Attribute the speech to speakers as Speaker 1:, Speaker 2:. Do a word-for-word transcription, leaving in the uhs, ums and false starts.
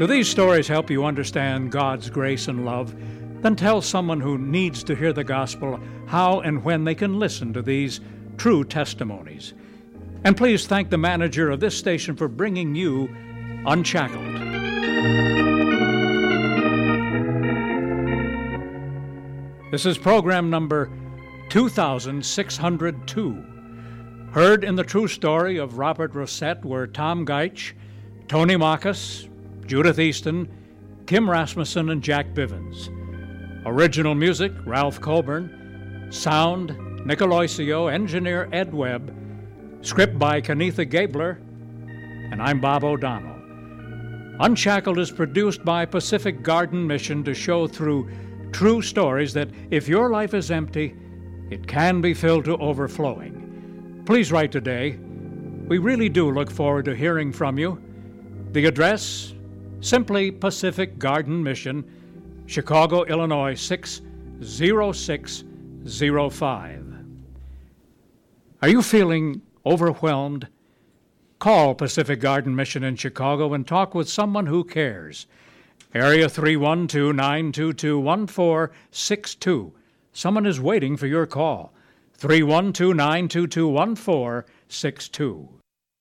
Speaker 1: Do these stories help you understand God's grace and love? Then tell someone who needs to hear the gospel how and when they can listen to these true testimonies. And please thank the manager of this station for bringing you Unshackled. This is program number two thousand six hundred two. Heard in the true story of Robert Rosette were Tom Geitch, Tony Marcus, Judith Easton, Kim Rasmussen, and Jack Bivens. Original music, Ralph Colburn. Sound, Nicoloisio. Engineer, Ed Webb. Script by Kenitha Gabler. And I'm Bob O'Donnell. Unshackled is produced by Pacific Garden Mission to show through true stories that if your life is empty, it can be filled to overflowing. Please write today. We really do look forward to hearing from you. The address, simply Pacific Garden Mission, Chicago, Illinois six zero six zero five. Are you feeling overwhelmed? Call Pacific Garden Mission in Chicago and talk with someone who cares. Area three one two, nine two two, one four six two. Someone is waiting for your call. three one two, nine two two, one four six two.